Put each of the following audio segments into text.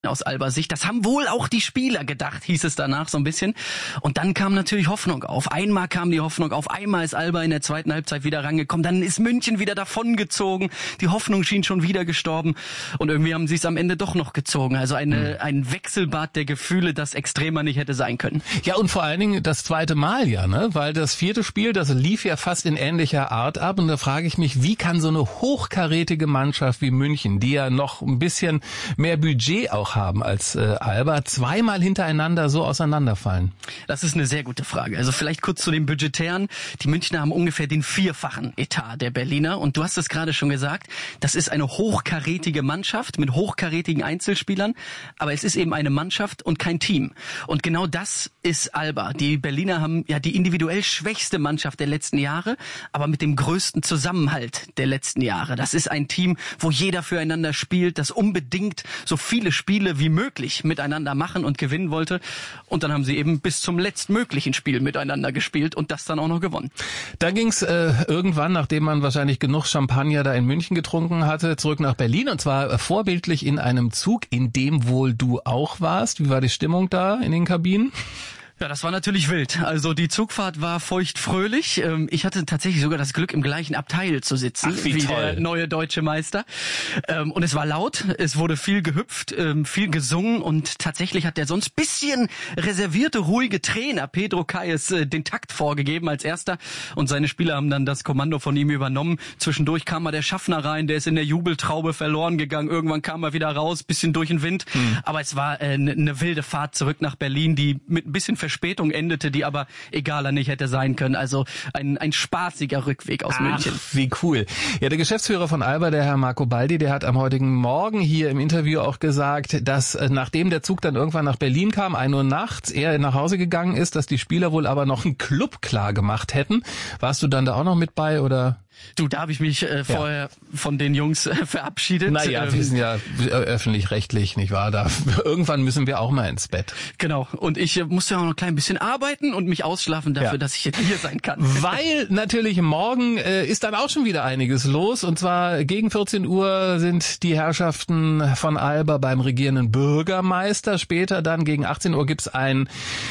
aus Albers Sicht. Das haben wohl auch die Spieler gedacht, hieß es danach so ein bisschen. Und dann kam natürlich Hoffnung auf. Einmal kam die Hoffnung auf, einmal ist Alba in der zweiten Halbzeit wieder rangekommen, dann ist München wieder davongezogen. Die Hoffnung schien schon wieder gestorben und irgendwie haben sie es am Ende doch noch gezogen. Also ein Wechselbad der Gefühle, das extremer nicht hätte sein können. Ja, und vor allen Dingen das zweite Mal ja, ne? Weil das vierte Spiel, das lief ja fast in ähnlicher Art ab und da frage ich mich, wie kann so eine hochkarätige Mannschaft wie München, die ja noch ein bisschen mehr Budget auch haben als Alba, zweimal hintereinander so auseinanderfallen? Das ist eine sehr gute Frage. Also vielleicht kurz zu den Budgetären. Die Münchner haben ungefähr den 4-fachen Etat der Berliner. Und du hast es gerade schon gesagt, das ist eine hochkarätige Mannschaft mit hochkarätigen Einzelspielern. Aber es ist eben eine Mannschaft und kein Team. Und genau das ist Alba. Die Berliner haben ja die individuell schwächste Mannschaft der letzten Jahre, aber mit dem größten Zusammenhalt der letzten Jahre. Das ist ein Team, wo jeder füreinander spielt, das unbedingt so viele Spiele wie möglich miteinander machen und gewinnen wollte. Und dann haben sie eben bis zum letztmöglichen Spiel miteinander gespielt und das dann auch noch gewonnen. Da ging's irgendwann, nachdem man wahrscheinlich genug Champagner da in München getrunken hatte, zurück nach Berlin und zwar vorbildlich in einem Zug, in dem wohl du auch warst. Wie war die Stimmung da in den Kabinen? Ja, das war natürlich wild. Also die Zugfahrt war feuchtfröhlich. Ich hatte tatsächlich sogar das Glück, im gleichen Abteil zu sitzen wie der neue deutsche Meister. Und es war laut, es wurde viel gehüpft, viel gesungen und tatsächlich hat der sonst bisschen reservierte, ruhige Trainer Pedro Calles den Takt vorgegeben als erster und seine Spieler haben dann das Kommando von ihm übernommen. Zwischendurch kam mal der Schaffner rein, der ist in der Jubeltraube verloren gegangen. Irgendwann kam er wieder raus, bisschen durch den Wind. Aber es war eine wilde Fahrt zurück nach Berlin, die mit ein bisschen Verspätung endete, die aber egaler nicht hätte sein können. Also ein spaßiger Rückweg aus München. Wie cool. Ja, der Geschäftsführer von Alba, der Herr Marco Baldi, der hat am heutigen Morgen hier im Interview auch gesagt, dass nachdem der Zug dann irgendwann nach Berlin kam, 1 Uhr nachts, er nach Hause gegangen ist, dass die Spieler wohl aber noch einen Club klar gemacht hätten. Warst du dann da auch noch mit bei oder? Du, da habe ich mich vorher von den Jungs verabschiedet. Naja, wir sind ja öffentlich-rechtlich, nicht wahr? Da irgendwann müssen wir auch mal ins Bett. Genau. Und ich musste ja auch noch ein klein bisschen arbeiten und mich ausschlafen dafür, dass ich jetzt hier sein kann. Weil natürlich morgen ist dann auch schon wieder einiges los. Und zwar gegen 14 Uhr sind die Herrschaften von Alba beim regierenden Bürgermeister. Später dann gegen 18 Uhr gibt's ein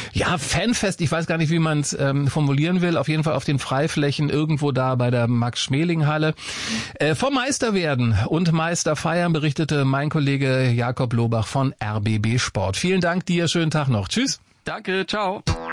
Fanfest. Ich weiß gar nicht, wie man es formulieren will. Auf jeden Fall auf den Freiflächen irgendwo da bei der Max-Schmeling-Halle. Vom Meister werden und Meister feiern berichtete mein Kollege Jakob Lohbach von RBB Sport. Vielen Dank dir, schönen Tag noch. Tschüss. Danke, ciao.